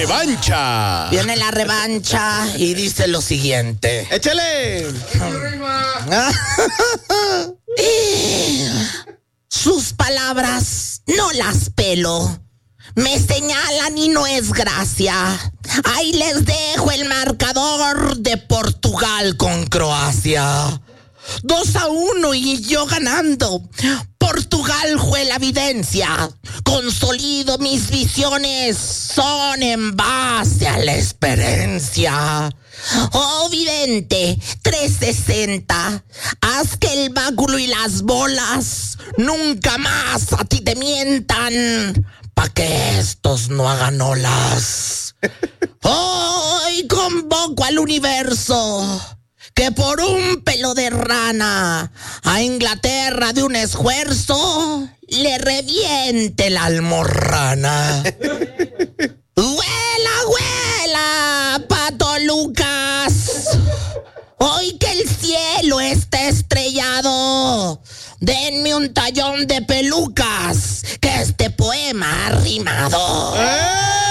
revancha. Viene la revancha y dice lo siguiente. ¡Échale! Sus palabras no las pelo. Me señalan y no es gracia. Ahí les dejo el marcador de Portugal con Croacia. 2-1 y yo ganando. Portugal fue la evidencia. Consolido mis visiones, son en base a la experiencia. Oh vidente, 360, haz que el báculo y las bolas nunca más a ti te mientan, pa' que estos no hagan olas. Hoy convoco al universo que por un pelo de rana a Inglaterra de un esfuerzo le reviente la almorrana. ¡Huela, huela, Pato Lucas! Hoy que el cielo está estrellado, denme un tallón de pelucas, que este poema ha rimado.